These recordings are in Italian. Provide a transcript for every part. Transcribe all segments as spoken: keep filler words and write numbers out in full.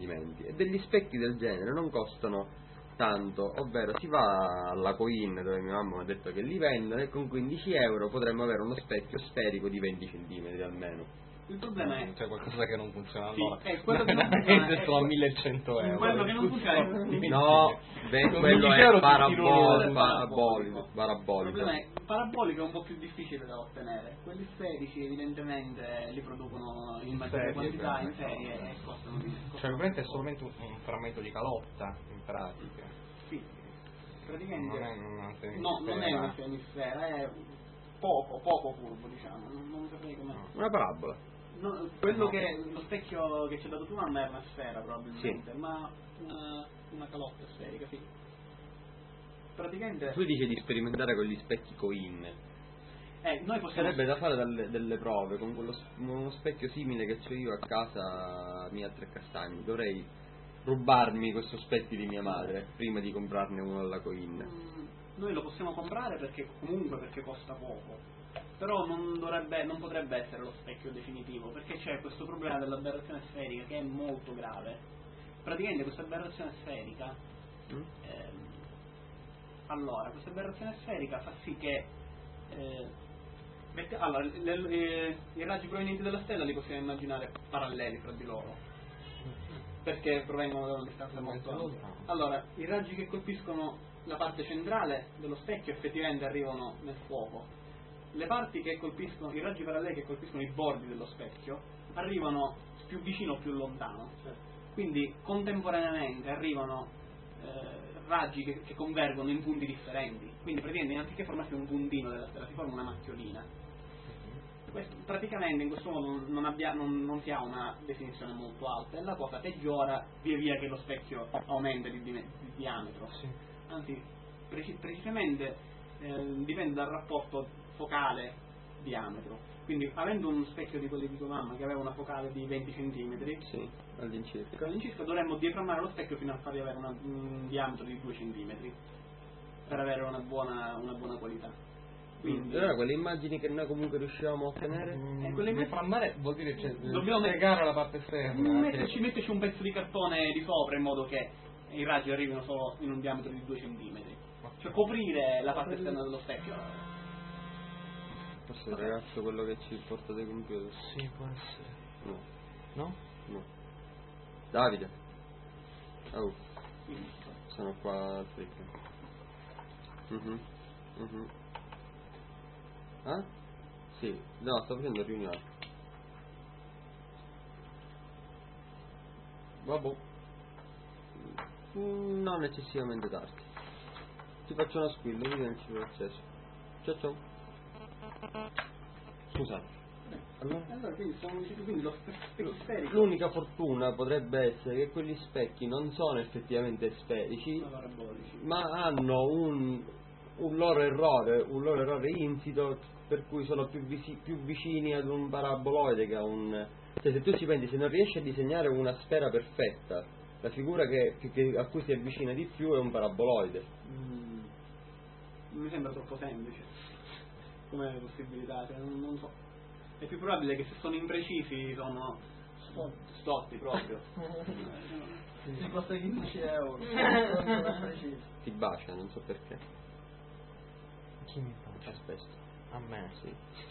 investimenti, e degli specchi del genere non costano tanto, ovvero si va alla Coin dove mia mamma mi ha detto che li vendono, e con quindici euro potremmo avere uno specchio sferico di venti centimetri almeno. Il problema è c'è qualcosa che non funziona, sì, allora è quello che non funziona è sono millecento euro. quello che non funziona è no, beh, quello è parabolico, parabolico, parabolico. Il problema è il parabolico è un po' più difficile da ottenere. Quelli sferici evidentemente li producono in maggiore quantità in serie e costano di meno. Cioè ovviamente è solamente un, un frammento di calotta in pratica. Sì, praticamente non è una semisfera. No, non è una semisfera, è poco, poco curvo, diciamo, non, non saprei come. Una parabola. No, quello no. Che lo specchio che ci ha dato tu mamma era una sfera probabilmente, sì. ma una, una calotta sferica, sì. Praticamente tu dici di sperimentare con gli specchi Coin. Eh, noi possiamo... Sarebbe da fare dalle, delle prove con quello, uno specchio simile che ho io a casa mia a Tre Castagni. Dovrei rubarmi questo specchio di mia madre prima di comprarne uno alla Coin. Mm, noi lo possiamo comprare perché comunque perché costa poco. Però non dovrebbe, non potrebbe essere lo specchio definitivo, perché c'è questo problema dell'aberrazione sferica che è molto grave. Praticamente questa aberrazione sferica mm? ehm, allora, questa aberrazione sferica fa sì che eh, mette, allora, le, le, i raggi provenienti dalla stella li possiamo immaginare paralleli fra di loro, perché provengono da una distanza molto ampia. Allora, i raggi che colpiscono la parte centrale dello specchio effettivamente arrivano nel fuoco. Le parti che colpiscono, i raggi paralleli che colpiscono i bordi dello specchio arrivano più vicino o più lontano, quindi contemporaneamente arrivano eh, raggi che, che convergono in punti differenti, quindi praticamente anziché formarsi un puntino della stella si forma una macchiolina. Questo, praticamente in questo modo non, abbia, non, non si ha una definizione molto alta e la cosa peggiora via via che lo specchio aumenta di, di, di diametro, sì. Anzi precis, precisamente eh, dipende dal rapporto focale diametro, quindi avendo uno specchio di quelli di tua mamma che aveva una focale di venti centimetri, sì, all'incirca all'incirca dovremmo diaframmare lo specchio fino a fargli avere una, un diametro di due centimetri per avere una buona, una buona qualità. Quindi allora quelle immagini che noi comunque riuscivamo a ottenere mm, eh, quelle diaframmare vuol dire cioè, dobbiamo piegare la parte esterna, metterci, che... metterci un pezzo di cartone di sopra in modo che i raggi arrivino solo in un diametro di due centimetri, cioè coprire la parte esterna dello specchio. Forse il ragazzo quello che ci porta dei computer. Sì, può essere. No. No? No. Davide. Oh. Sono qua al frick. Mhm. Mhm. Ah? Sì. No, sto facendo riunione. Vabbè. Non eccessivamente tardi. Ti faccio una squillo, vedi che non ci ho acceso. Ciao ciao. Scusate. Allora, allora quindi, stiamo dicendo, quindi lo specchio sferico. L'unica fortuna potrebbe essere che quegli specchi non sono effettivamente sferici, ma hanno un, un loro errore, un loro errore insito, per cui sono più, visi, più vicini ad un paraboloide che a un. Cioè, se tu ci pensi, se non riesci a disegnare una sfera perfetta, la figura che, che, a cui si avvicina di più è un paraboloide. Mm. Non mi sembra troppo semplice come possibilità, cioè, non, non so. È più probabile che se sono imprecisi sono stotti proprio. Si costa quindici euro. Ti bacia, non so perché. Chi mi bacia? Spesso. A me, sì.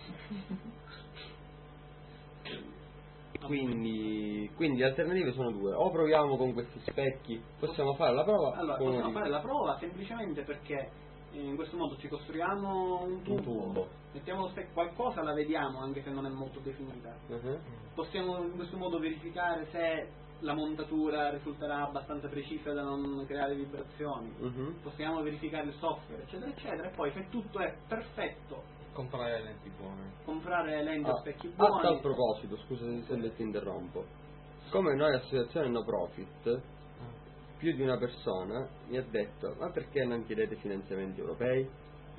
Quindi, quindi le alternative sono due: o proviamo con questi specchi, possiamo fare la prova. Allora, possiamo fare la prova semplicemente perché in questo modo ci costruiamo un tubo, un tubo. mettiamo lo specchio, qualcosa la vediamo anche se non è molto definita. Uh-huh. Possiamo in questo modo verificare se la montatura risulterà abbastanza precisa da non creare vibrazioni. Uh-huh. Possiamo verificare il software, eccetera, eccetera, e poi se tutto è perfetto, comprare lenti buone. Comprare lenti ah, e specchi buoni. A tal proposito, scusa se ti interrompo, come noi associazione no profit, più di una persona mi ha detto: ma perché non chiedete finanziamenti europei?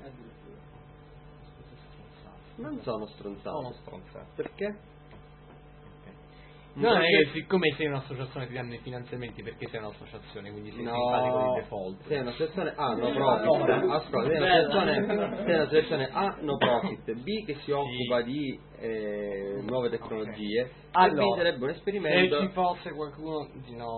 Non sono stronzate. Sono stronzate. Perché? No, non è che siccome sei un'associazione ti danno i finanziamenti perché sei un'associazione, quindi sei no, simpatico di default. Sei un'associazione A no profit, ascolta, sei un'associazione, sei un'associazione A no profit, B che si occupa sì. di eh, nuove tecnologie, okay. Allora, e B sarebbe un esperimento. Se ci fosse qualcuno di no